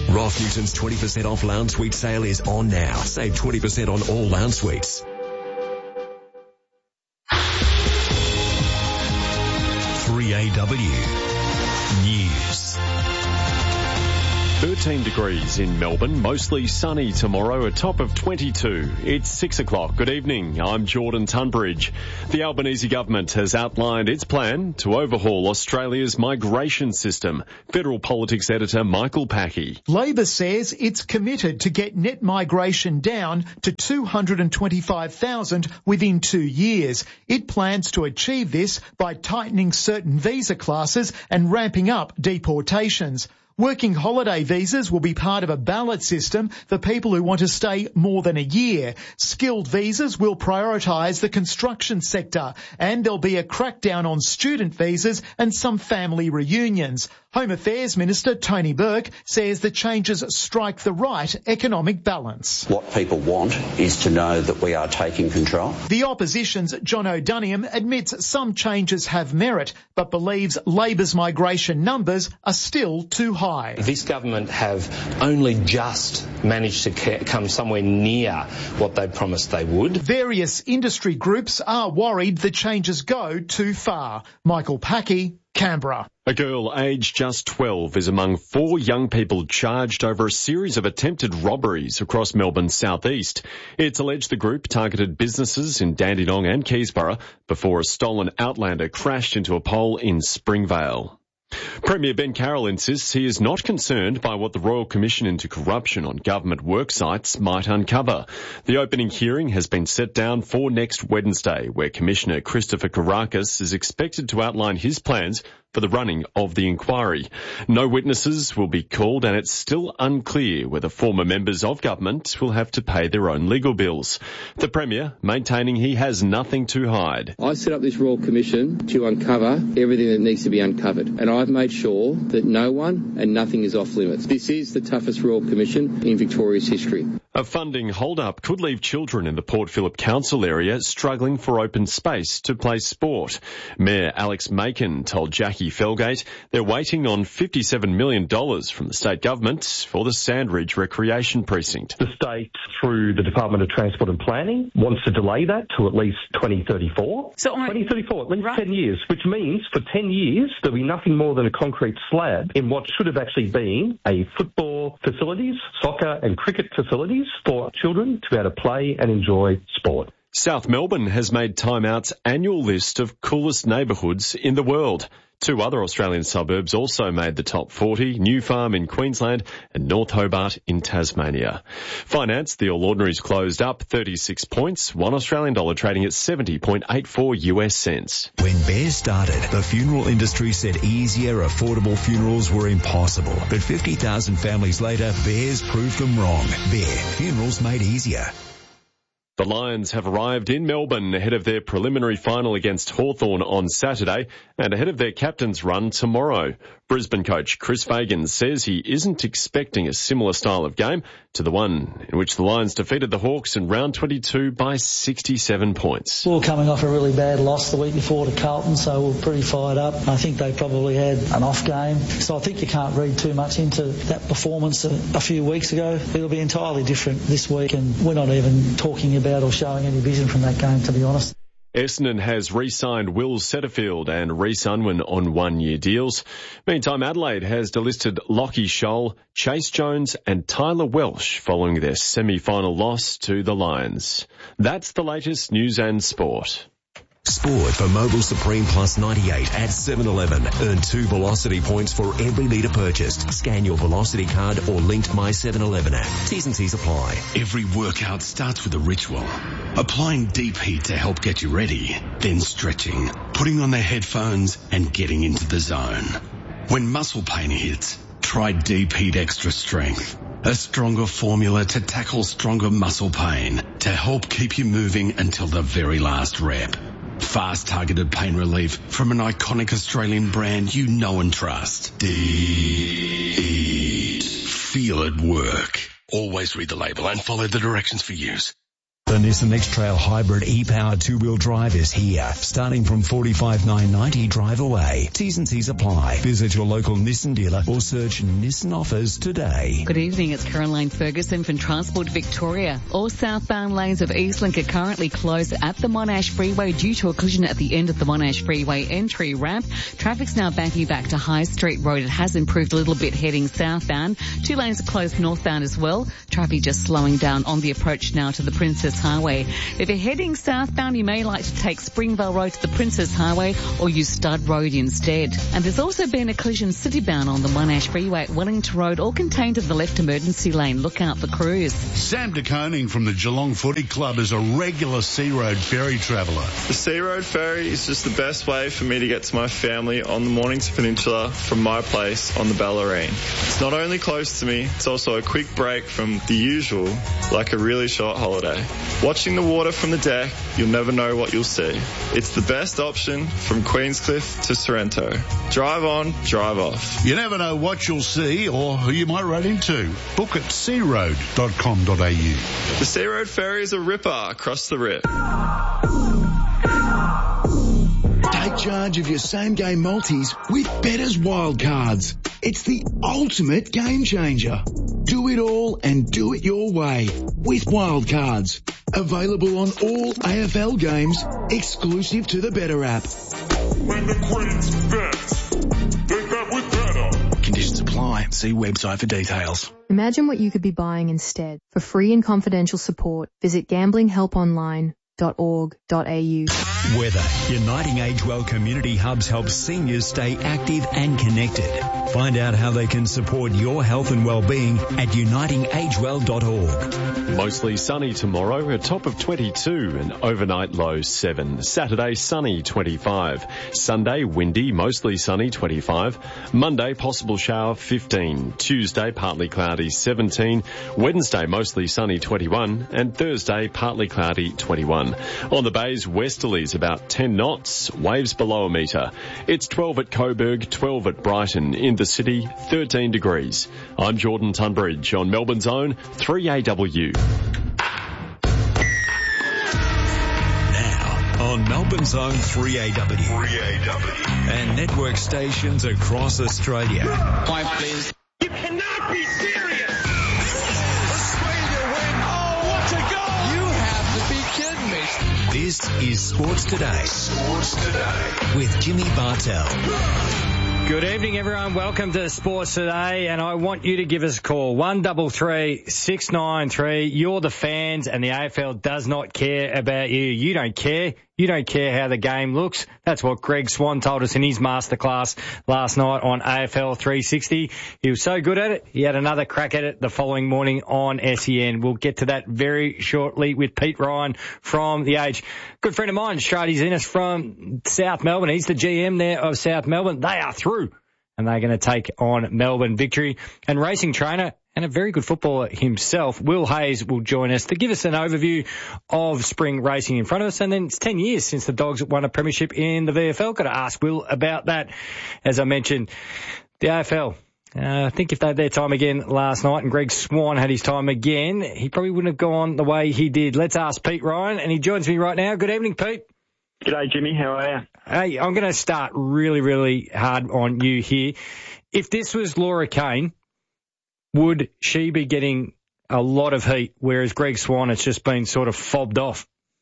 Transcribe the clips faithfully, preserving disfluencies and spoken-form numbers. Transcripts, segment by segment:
Roth Newton's twenty percent off lounge suite sale is on now. Save twenty percent on all lounge suites. three A W News. thirteen degrees in Melbourne, mostly sunny tomorrow, a top of twenty-two. It's six o'clock. Good evening. I'm Jordan Tunbridge. The Albanese government has outlined its plan to overhaul Australia's migration system. Federal Politics editor Michael Packey. Labor says it's committed to get net migration down to two hundred twenty-five thousand within two years. It plans to achieve this by tightening certain visa classes and ramping up deportations. Working holiday visas will be part of a ballot system for people who want to stay more than a year. Skilled visas will prioritise the construction sector, and there'll be a crackdown on student visas and some family reunions. Home Affairs Minister Tony Burke says the changes strike the right economic balance. What people want is to know that we are taking control. The opposition's John O'Doniam admits some changes have merit, but believes Labor's migration numbers are still too high. This government have only just managed to come somewhere near what they promised they would. Various industry groups are worried the changes go too far. Michael Packey, Canberra. A girl aged just twelve is among four young people charged over a series of attempted robberies across Melbourne's southeast. It's alleged the group targeted businesses in Dandenong and Keysborough before a stolen Outlander crashed into a pole in Springvale. Premier Ben Carroll insists he is not concerned by what the Royal Commission into Corruption on government work sites might uncover. The opening hearing has been set down for next Wednesday, where Commissioner Christopher Kourakis is expected to outline his plans for the running of the inquiry. No witnesses will be called, and it's still unclear whether former members of government will have to pay their own legal bills. The Premier maintaining he has nothing to hide. I set up this Royal Commission to uncover everything that needs to be uncovered, and I've made sure that no one and nothing is off limits. This is the toughest Royal Commission in Victoria's history. A funding hold-up could leave children in the Port Phillip Council area struggling for open space to play sport. Mayor Alex Macon told Jackie Felgate they're waiting on fifty-seven million dollars from the state government for the Sandridge Recreation Precinct. The state, through the Department of Transport and Planning, wants to delay that to at least twenty thirty-four. So I, twenty thirty-four, at least right. ten years, which means for ten years there'll be nothing more than a concrete slab in what should have actually been a football facilities, soccer and cricket facilities for children to be able to play and enjoy sport. South Melbourne has made Time Out's annual list of coolest neighbourhoods in the world. Two other Australian suburbs also made the top forty, New Farm in Queensland and North Hobart in Tasmania. Finance, the All Ordinaries closed up thirty-six points, one Australian dollar trading at seventy point eight four U S cents. When Bear started, the funeral industry said easier, affordable funerals were impossible. But fifty thousand families later, Bears proved them wrong. Bear, funerals made easier. The Lions have arrived in Melbourne ahead of their preliminary final against Hawthorn on Saturday and ahead of their captain's run tomorrow. Brisbane coach Chris Fagan says he isn't expecting a similar style of game to the one in which the Lions defeated the Hawks in round twenty-two by sixty-seven points. We were coming off a really bad loss the week before to Carlton, so we were pretty fired up. I think they probably had an off game, so I think you can't read too much into that performance a, a few weeks ago. It'll be entirely different this week, and we're not even talking about or showing any vision from that game, to be honest. Essendon has re-signed Will Setterfield and Reece Unwin on one-year deals. Meantime, Adelaide has delisted Lachie Scholl, Chase Jones and Tyler Welsh following their semi-final loss to the Lions. That's the latest news and sport. Sport for Mobil Supreme Plus ninety-eight at seven eleven. Earn two Velocity points for every litre purchased. Scan your Velocity card or linked My seven eleven app. T's and C's apply. Every workout starts with a ritual. Applying deep heat to help get you ready. Then stretching, putting on the headphones and getting into the zone. When muscle pain hits, try Deep Heat Extra Strength. A stronger formula to tackle stronger muscle pain to help keep you moving until the very last rep. Fast targeted pain relief from an iconic Australian brand you know and trust. Deep Heat. Feel it work. Always read the label and follow the directions for use. The Nissan X-Trail Hybrid e-powered two-wheel drive is here, starting from forty-five thousand nine hundred ninety dollars drive away. T's and C's apply. Visit your local Nissan dealer or search Nissan offers today. Good evening, it's Caroline Ferguson from Transport Victoria. All southbound lanes of Eastlink are currently closed at the Monash Freeway due to a collision at the end of the Monash Freeway entry ramp. Traffic's now backing back to High Street Road. It has improved a little bit heading southbound. Two lanes are closed northbound as well. Traffic just slowing down on the approach now to the Princess Highway. If you're heading southbound, you may like to take Springvale Road to the Princess Highway or use Stud Road instead. And there's also been a collision citybound on the Monash Freeway at Wellington Road, all contained in the left emergency lane. Look out for crews. Sam de Koning from the Geelong Footy Club is a regular Sea Road ferry traveller. The Sea Road ferry is just the best way for me to get to my family on the Mornington Peninsula from my place on the Bellarine. It's not only close to me, it's also a quick break from the usual, like a really short holiday. Watching the water from the deck, you'll never know what you'll see. It's the best option from Queenscliff to Sorrento. Drive on, drive off. You never know what you'll see or who you might run into. Book at sea road dot com dot a u. The Sea Road ferry is a ripper across the rip. Take charge of your same-game multis with Better's Wildcards. It's the ultimate game changer. Do it all and do it your way with Wildcards. Available on all A F L games, exclusive to the Better app. When the Queen's bet, they bet with Better. Conditions apply. See website for details. Imagine what you could be buying instead. For free and confidential support, visit gambling help online dot org dot a u. Weather. Uniting Age Well Community Hubs helps seniors stay active and connected. Find out how they can support your health and well-being at uniting age well dot org. Mostly sunny tomorrow, a top of twenty-two and overnight low seven. Saturday, sunny, twenty-five. Sunday, windy, mostly sunny, twenty-five. Monday, possible shower, fifteen. Tuesday, partly cloudy, seventeen. Wednesday, mostly sunny, twenty-one. And Thursday, partly cloudy, twenty-one. On the bays, westerlies about ten knots, waves below a metre. It's twelve at Coburg, twelve at Brighton. In the city, thirteen degrees. I'm Jordan Tunbridge on Melbourne's own three A W. Now, on Melbourne's own three A W. three A W. And network stations across Australia. Five, please. You cannot be serious! Australia win! Oh, what a goal! You have to be kidding me! This is Sports Today. Sports Today. With Jimmy Bartell. Good evening, everyone. Welcome to Sports Today, and I want you to give us a call. one three three, six nine three. You're the fans, and the A F L does not care about you. You don't care. You don't care how the game looks. That's what Greg Swan told us in his masterclass last night on A F L three sixty. He was so good at it, he had another crack at it the following morning on S E N. We'll get to that very shortly with Pete Ryan from The Age. Good friend of mine, Stradi's Innes from South Melbourne. He's the G M there of South Melbourne. They are through, and they're going to take on Melbourne Victory. And racing trainer and a very good footballer himself, Will Hayes, will join us to give us an overview of spring racing in front of us. And then it's ten years since the Dogs won a premiership in the V F L. Got to ask Will about that. As I mentioned, the A F L. Uh, I think if they had their time again last night and Greg Swan had his time again, he probably wouldn't have gone the way he did. Let's ask Pete Ryan, and he joins me right now. Good evening, Pete. G'day, Jimmy. How are you? Hey, I'm going to start really, really hard on you here. If this was Laura Kane, would she be getting a lot of heat, whereas Greg Swan has just been sort of fobbed off?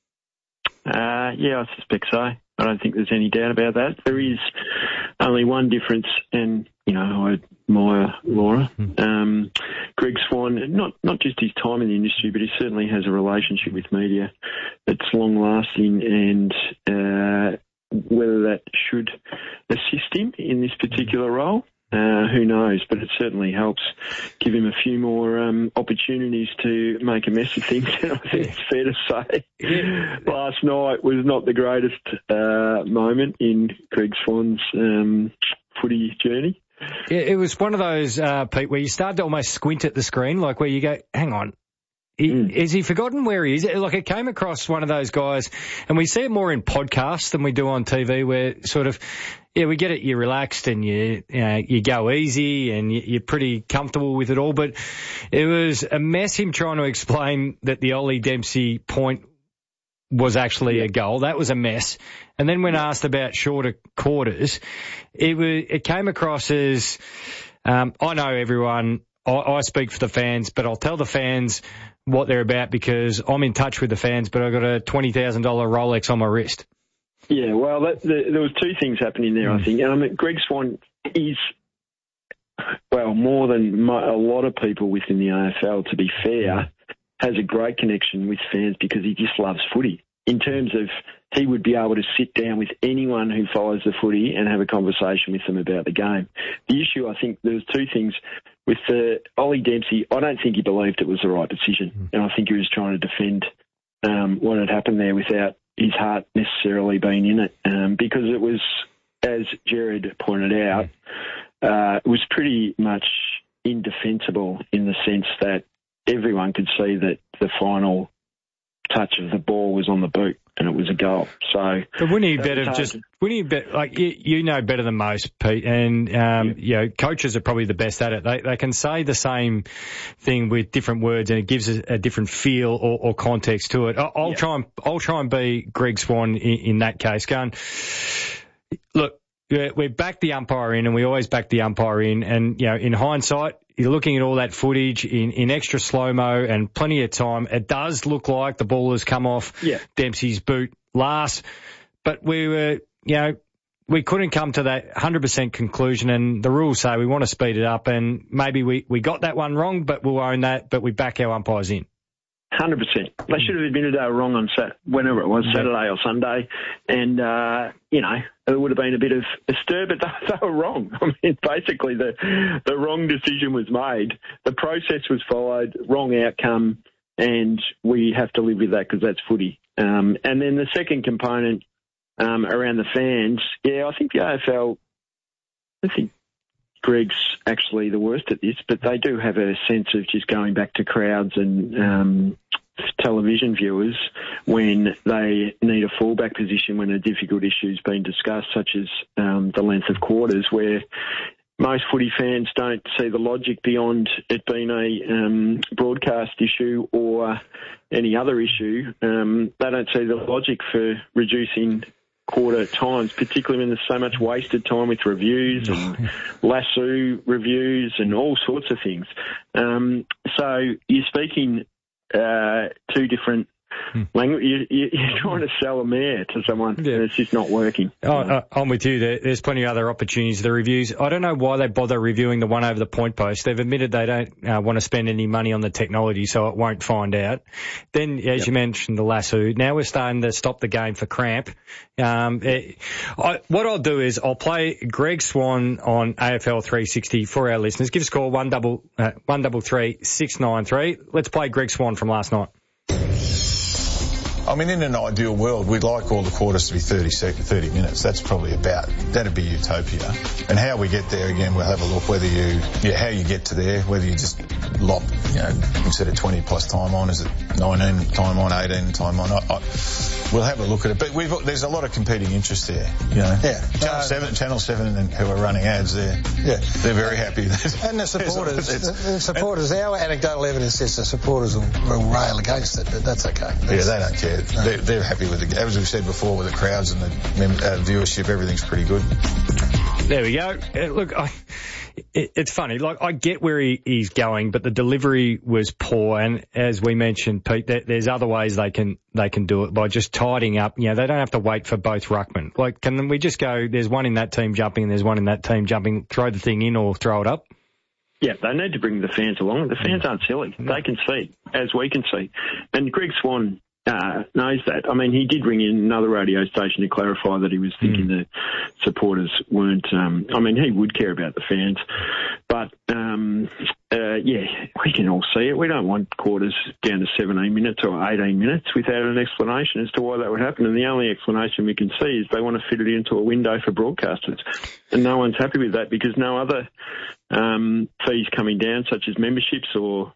Uh, yeah, I suspect so. I don't think there's any doubt about that. There is only one difference, and, you know, I admire Laura. Um, Greg Swan, not not just his time in the industry, but he certainly has a relationship with media that's long-lasting, and uh, whether that should assist him in this particular role, Uh, who knows, but it certainly helps give him a few more um, opportunities to make a mess of things. I think it's fair to say yeah. Last night was not the greatest uh, moment in Greg Swan's um, footy journey. Yeah, it was one of those, uh, Pete, where you start to almost squint at the screen, like where you go, hang on, he, mm. has he forgotten where he is? Like, it came across one of those guys, and we see it more in podcasts than we do on T V, where sort of, Yeah, we get it. You're relaxed and you, you know, you go easy and you, you're pretty comfortable with it all. But it was a mess him trying to explain that the Ollie Dempsey point was actually a goal. That was a mess. And then when asked about shorter quarters, it was, it came across as, um, I know everyone, I, I speak for the fans, but I'll tell the fans what they're about because I'm in touch with the fans, but I've got a twenty thousand dollars Rolex on my wrist. Yeah, well, that, the, there was two things happening there, I think. And I mean, Greg Swann is, well, more than mo- a lot of people within the A F L, to be fair, has a great connection with fans because he just loves footy. In terms of he would be able to sit down with anyone who follows the footy and have a conversation with them about the game. The issue, I think, there was two things. With the Ollie Dempsey, I don't think he believed it was the right decision. And I think he was trying to defend um, what had happened there without his heart necessarily being in it, um, because it was, as Jared pointed out, uh, it was pretty much indefensible in the sense that everyone could see that the final touch of the ball was on the boot and it was a goal. So, but wouldn't he better just? Wouldn't he bet like you, you know better than most, Pete? And um, yeah. you know, coaches are probably the best at it. They they can say the same thing with different words, and it gives a, a different feel or, or context to it. I'll, I'll yeah. try and I'll try and be Greg Swann in, in that case. Going, look, we back the umpire in, and we always back the umpire in. And you know, in hindsight, you're looking at all that footage in, in extra slow-mo and plenty of time. It does look like the ball has come off yeah. Dempsey's boot last, but we were, you know, we couldn't come to that one hundred percent conclusion, and the rules say we want to speed it up, and maybe we, we got that one wrong, but we'll own that, but we back our umpires in. one hundred percent. They should have admitted they were wrong on Sat, whenever it was, Saturday or Sunday. And, uh, you know, it would have been a bit of a stir, but they, they were wrong. I mean, basically the, the wrong decision was made. The process was followed, wrong outcome, and we have to live with that because that's footy. Um, and then the second component um, around the fans, yeah, I think the A F L, I think Greg's actually the worst at this, but they do have a sense of just going back to crowds and um, television viewers when they need a fallback position when a difficult issue's been discussed, such as um, the length of quarters, where most footy fans don't see the logic beyond it being a um, broadcast issue or any other issue. Um, they don't see the logic for reducing quarter times, particularly when there's so much wasted time with reviews and lasso reviews and all sorts of things. Um, so you're speaking uh, two different Hmm. You, you, you're trying to sell a mare to someone, yeah. and it's just not working. Oh, uh, I'm with you. There, there's plenty of other opportunities. The reviews, I don't know why they bother reviewing the one over the point post. They've admitted they don't uh, want to spend any money on the technology, so it won't find out. Then, as yep. you mentioned, the lasso. Now we're starting to stop the game for cramp. Um, it, I, what I'll do is I'll play Greg Swann on A F L three sixty for our listeners. Give us a call, one double, uh, one double three, six nine three. Let's play Greg Swann from last night. I mean, in an ideal world, we'd like all the quarters to be thirty, thirty minutes. That's probably about, that'd be utopia. And how we get there, again, we'll have a look whether you, yeah, how you get to there, whether you just lop, you know, instead of twenty plus time on, is it nineteen time on, eighteen time on? I, I, we'll have a look at it. But we've, there's a lot of competing interest there, you know. Yeah. Channel uh, seven, Channel seven and who are running ads there, yeah. they're very happy. And the supporters, the, the supporters, and, our anecdotal evidence says the supporters will, will rail against it, but that's okay. That's, yeah, they don't care. No. They're, they're happy with it. As we've said before, with the crowds and the uh, viewership, everything's pretty good. There we go. Uh, look, I, it, it's funny. Like, I get where he, he's going, but the delivery was poor. And as we mentioned, Pete, there, there's other ways they can they can do it by just tidying up. You know, they don't have to wait for both ruckmen. Like, can we just go, there's one in that team jumping and there's one in that team jumping, throw the thing in or throw it up? Yeah, they need to bring the fans along. The fans aren't silly. They can see, as we can see. And Greg Swann Uh, knows that. I mean, he did ring in another radio station to clarify that he was thinking mm. the supporters weren't, um, I mean, he would care about the fans. But, um, uh, yeah, we can all see it. We don't want quarters down to seventeen minutes or eighteen minutes without an explanation as to why that would happen. And the only explanation we can see is they want to fit it into a window for broadcasters. And no one's happy with that because no other um, fees coming down, such as memberships or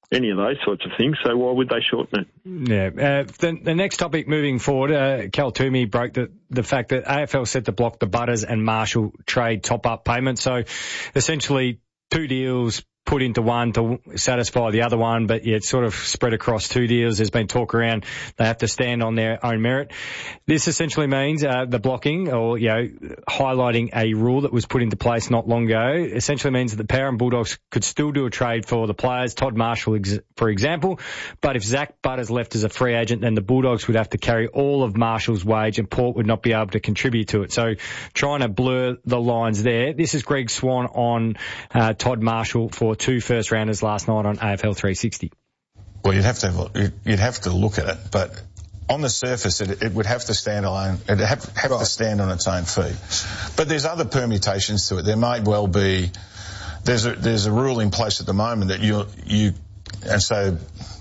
any of those sorts of things. So why would they shorten it? Yeah. Uh, the, the next topic moving forward, uh, Cal Toomey broke the, the fact that A F L set to block the Butters and Marshall trade top-up payments. So essentially two deals put into one to satisfy the other one, but yeah, it's sort of spread across two deals. There's been talk around they have to stand on their own merit. This essentially means uh, the blocking, or you know, highlighting a rule that was put into place not long ago, essentially means that the Power and Bulldogs could still do a trade for the players, Todd Marshall, ex- for example, but if Zach Butters left as a free agent, then the Bulldogs would have to carry all of Marshall's wage and Port would not be able to contribute to it. So trying to blur the lines there. This is Greg Swan on uh, Todd Marshall for two first rounders last night on A F L three sixty. Well, you'd have to have, you'd have to look at it, but on the surface, it, it would have to stand alone. It'd have, have right. to stand on its own feet. But there's other permutations to it. There may well be. There's a there's a rule in place at the moment that you you and so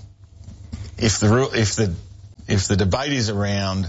if the rule if the if the debate is around,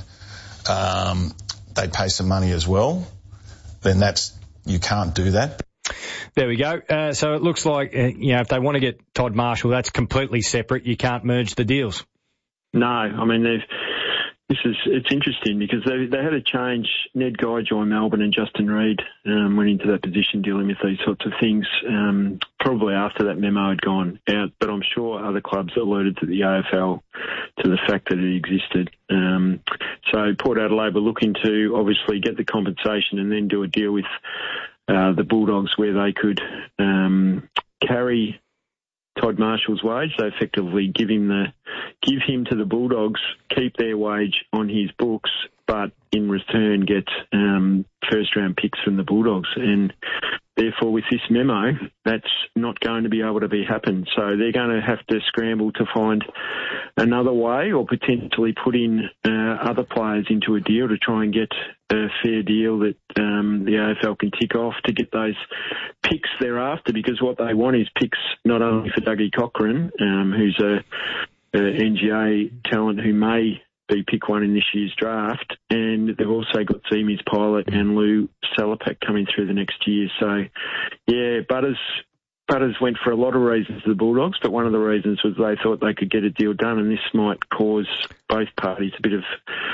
um, they pay some money as well, then that's you can't do that. There we go. Uh, so it looks like, uh, you know, if they want to get Todd Marshall, that's completely separate. You can't merge the deals. No, I mean, they've, this is, it's interesting because they, they had a change. Ned Guy joined Melbourne and Justin Reid um, went into that position dealing with these sorts of things um, probably after that memo had gone out. But I'm sure other clubs alerted to the A F L to the fact that it existed. Um, so Port Adelaide were looking to obviously get the compensation and then do a deal with Uh, the Bulldogs where they could um, carry Todd Marshall's wage. They effectively give him the give him to the Bulldogs, keep their wage on his books, but in return get um, first round picks from the Bulldogs. And therefore, with this memo, that's not going to be able to be happen. So they're going to have to scramble to find another way, or potentially put in uh, other players into a deal to try and get a fair deal that um, the A F L can tick off to get those picks thereafter. Because what they want is picks not only for Dougie Cochran, um, who's a, a N G A talent who may be pick one in this year's draft, and they've also got Semi's Pilot and Lou Salapak coming through the next year. So, yeah, Butters Butters went for a lot of reasons to the Bulldogs, but one of the reasons was they thought they could get a deal done, and this might cause both parties a bit of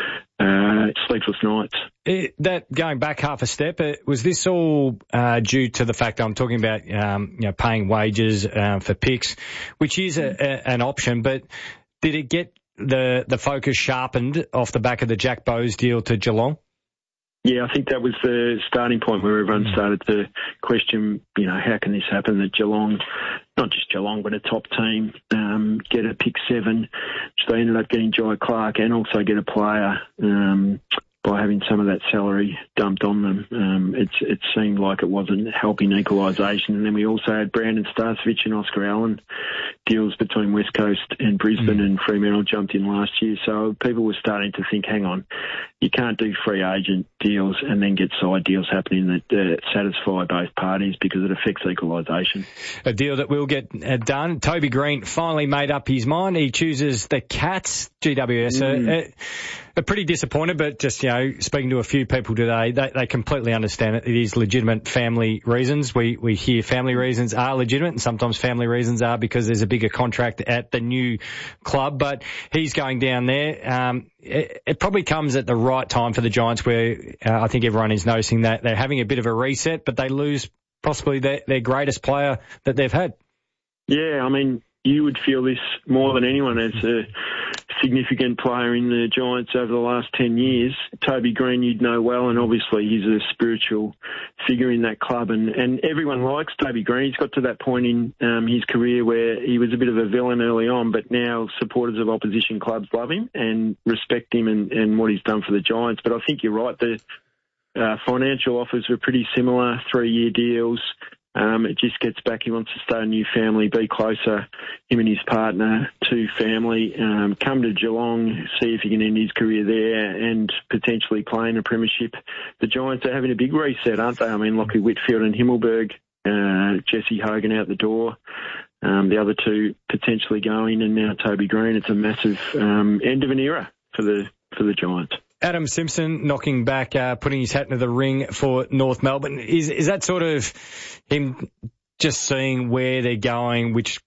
uh, sleepless nights. It, that going back half a step, it, was this all uh, due to the fact that I'm talking about um, you know, paying wages uh, for picks, which is a, a, an option, but did it get the the focus sharpened off the back of the Jack Bowes deal to Geelong? Yeah, I think that was the starting point where everyone started to question, you know, how can this happen that Geelong, not just Geelong, but a top team, um, get a pick seven, which they ended up getting Jai Clark, and also get a player um, by having some of that salary dumped on them. Um, it's, it seemed like it wasn't helping equalisation. And then we also had Brandon Starcevich and Oscar Allen deals between West Coast and Brisbane, mm. and Fremantle jumped in last year. So people were starting to think, hang on, you can't do free agent deals and then get side deals happening that uh, satisfy both parties, because it affects equalisation. A deal that will get uh, done. Toby Green finally made up his mind. He chooses the Cats, G W S. Mm. Uh, uh, pretty disappointed, but just, you know, speaking to a few people today, they, they completely understand it. It is legitimate family reasons. We, we hear family reasons are legitimate, and sometimes family reasons are because there's a bigger contract at the new club, but he's going down there. Um, it, it probably comes at the right time for the Giants, where uh, I think everyone is noticing that they're having a bit of a reset, but they lose possibly their, their greatest player that they've had. Yeah, I mean, you would feel this more than anyone as a significant player in the Giants over the last ten years. Toby Green, you'd know well, and obviously he's a spiritual figure in that club, and, and everyone likes Toby Green. He's got to that point in um, his career where he was a bit of a villain early on, but now supporters of opposition clubs love him and respect him and, and what he's done for the Giants. But I think you're right, the uh, financial offers were pretty similar, three-year deals. Um, it just gets back. He wants to start a new family, be closer, him and his partner, to family, um, come to Geelong, see if he can end his career there and potentially play in a premiership. The Giants are having a big reset, aren't they? I mean, Lockie Whitfield and Himmelberg, uh, Jesse Hogan out the door, um, the other two potentially going, and now Toby Green. It's a massive um, end of an era for the for the Giants. Adam Simpson knocking back, uh, putting his hat into the ring for North Melbourne. Is is that sort of him just seeing where they're going, which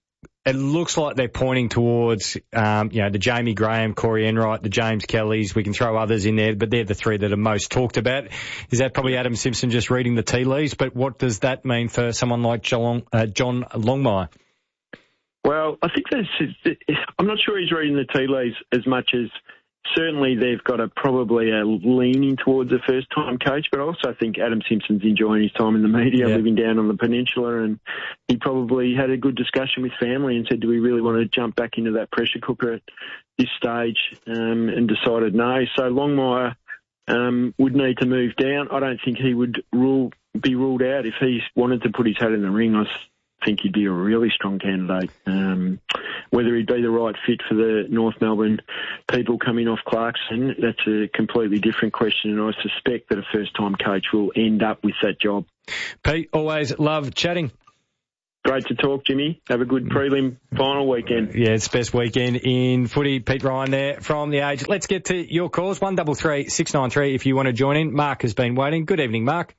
it looks like they're pointing towards, um, you know, the Jamie Graham, Corey Enright, the James Kellys. We can throw others in there, but they're the three that are most talked about. Is that probably Adam Simpson just reading the tea leaves? But what does that mean for someone like John, uh, John Longmire? Well, I think there's, I'm not sure he's reading the tea leaves as much as certainly they've got a probably a leaning towards a first-time coach, but I also think Adam Simpson's enjoying his time in the media, yeah. living down on the peninsula, and he probably had a good discussion with family and said, do we really want to jump back into that pressure cooker at this stage, um, and decided no. So Longmire um, would need to move down. I don't think he would rule be ruled out if he wanted to put his hat in the ring. I think he'd be a really strong candidate. Um, whether he'd be the right fit for the North Melbourne people coming off Clarkson, that's a completely different question, and I suspect that a first-time coach will end up with that job. Pete, always love chatting. Great to talk, Jimmy. Have a good prelim final weekend. Yeah, it's best weekend in footy. Pete Ryan there from The Age. Let's get to your calls. one double three six nine three if you want to join in. Mark has been waiting. Good evening, Mark.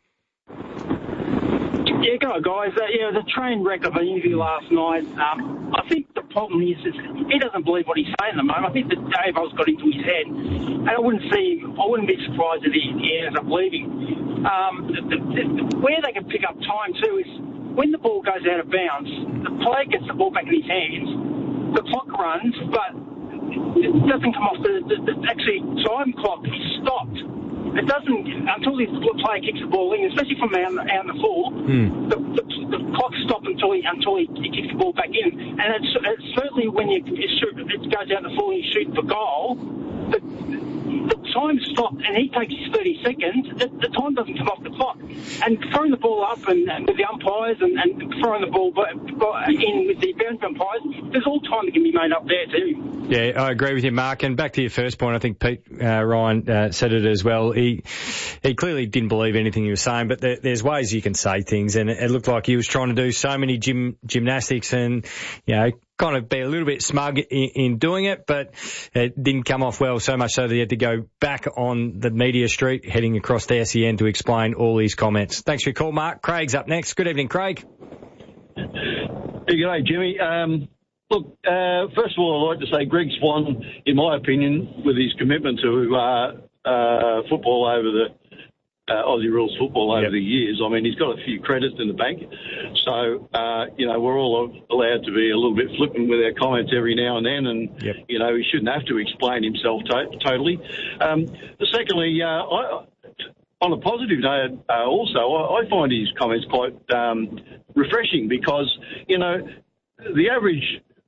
Yeah, go guys. Uh, yeah, the train wreck of an interview last night. Um, I think the problem is, is he doesn't believe what he's saying at the moment. I think that Dave O's got into his head, and I wouldn't see, I wouldn't be surprised if he, he ends up leaving. Um, the, the, the, where they can pick up time too is when the ball goes out of bounds, the player gets the ball back in his hands, the clock runs, but it doesn't come off the, the, the actually time clock is stopped. It doesn't, until the player kicks the ball in, especially from out, out in the full, mm. the, the, the clock stops until he until he, he kicks the ball back in. And it's, it's certainly when you, you shoot, it goes out in the full and you shoot for goal, the, the time stopped and he takes his thirty seconds, the, the time doesn't come off the clock. And throwing the ball up and, and with the umpires and, and throwing the ball in with the bounce umpires, there's all time that can be made up there too. Yeah, I agree with you, Mark. And back to your first point, I think Pete uh, Ryan uh, said it as well. He he clearly didn't believe anything he was saying, but there, there's ways you can say things, and it, it looked like he was trying to do so many gym gymnastics and, you know, kind of be a little bit smug in, in doing it, but it didn't come off well, so much so that he had to go back on the media street, heading across to S E N to explain all his comments. Thanks for your call, Mark. Craig's up next. Good evening, Craig. Hey, g'day, Jimmy. Um, look, uh, first of all, I'd like to say Greg Swan, in my opinion, with his commitment to uh, uh, football over the Uh, Aussie rules football over yep. the years. I mean, he's got a few credits in the bank. So, uh, you know, we're all allowed to be a little bit flippant with our comments every now and then, and, yep. you know, he shouldn't have to explain himself to- totally. Um, secondly, uh, I, on a positive note, uh, also, I, I find his comments quite um, refreshing because, you know, the average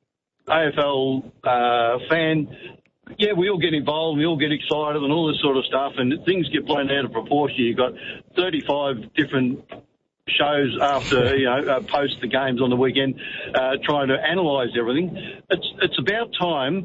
A F L uh, fan, yeah, we all get involved, we all get excited and all this sort of stuff, and things get blown out of proportion. You've got thirty-five different shows after, you know, uh, post the games on the weekend, uh, trying to analyse everything. It's it's about time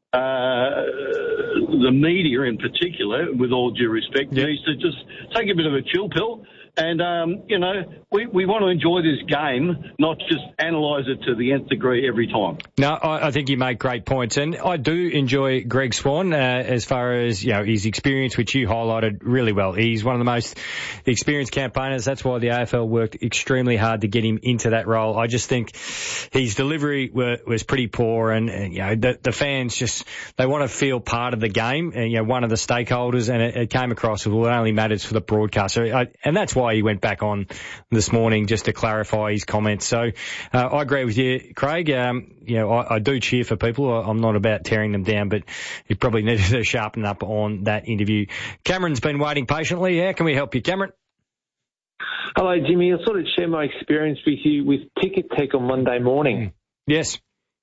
uh, the media in particular, with all due respect, yep. needs to just take a bit of a chill pill. And, um, you know, we, we want to enjoy this game, not just analyse it to the nth degree every time. No, I, I think you make great points. And I do enjoy Greg Swan uh, as far as, you know, his experience, which you highlighted really well. He's one of the most experienced campaigners. That's why the A F L worked extremely hard to get him into that role. I just think his delivery were, was pretty poor. And, and you know, the, the fans just, they want to feel part of the game, and, you know, one of the stakeholders. And it, it came across, well, it only matters for the broadcaster. I, and that's why he went back on this morning just to clarify his comments. So uh, I agree with you, Craig. Um, you know, I, I do cheer for people. I'm not about tearing them down, but he probably needed to sharpen up on that interview. Cameron's been waiting patiently. How can we help you, Cameron? Hello, Jimmy. I sort of share my experience with you with Ticket Tech on Monday morning. Yes.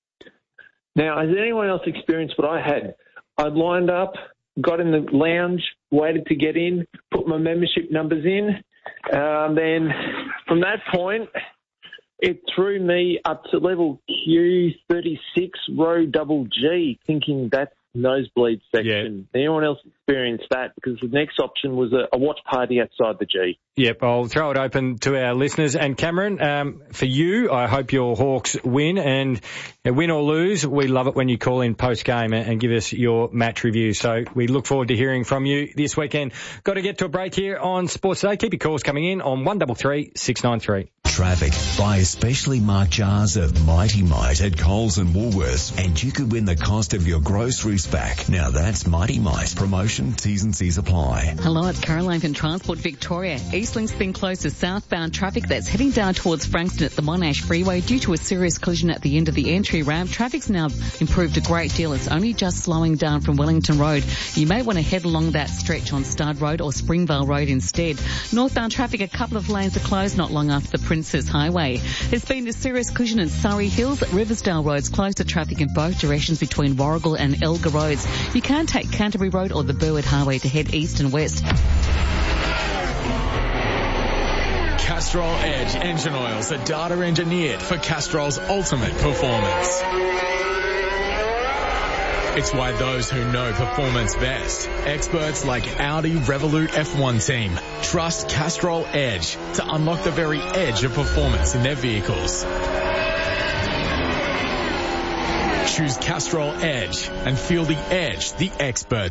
Now, has anyone else experienced what I had? I lined up, got in the lounge, waited to get in, put my membership numbers in. Um, then from that point, it threw me up to level Q thirty-six, row double G, thinking that's nosebleed section. Yeah. Anyone else experienced that? Because the next option was a, a watch party outside the G. Yep, I'll throw it open to our listeners. And Cameron, um, for you, I hope your Hawks win. And uh, win or lose, we love it when you call in post-game and, and give us your match review. So we look forward to hearing from you this weekend. Got to get to a break here on Sports Day. Keep your calls coming in on one double three six nine three. traffic. Buy especially marked jars of Mighty Mite at Coles and Woolworths and you could win the cost of your groceries back. Now that's Mighty Mite. Promotion, T's and C's apply. Hello, it's Caroline from Transport Victoria. Eastlink's been closed to southbound traffic that's heading down towards Frankston at the Monash Freeway due to a serious collision at the end of the entry ramp. Traffic's now improved a great deal. It's only just slowing down from Wellington Road. You may want to head along that stretch on Stud Road or Springvale Road instead. Northbound traffic, a couple of lanes are closed not long after the Princess Highway. There's been a serious collision in Surrey Hills. Riversdale Road's closed to traffic in both directions between Warrigal and Elgar Roads. You can't take Canterbury Road or the Burwood Highway to head east and west. Castrol Edge engine oils are data engineered for Castrol's ultimate performance. It's why those who know performance best, experts like Audi Revolut F one team, trust Castrol Edge to unlock the very edge of performance in their vehicles. Choose Castrol Edge and feel the edge the experts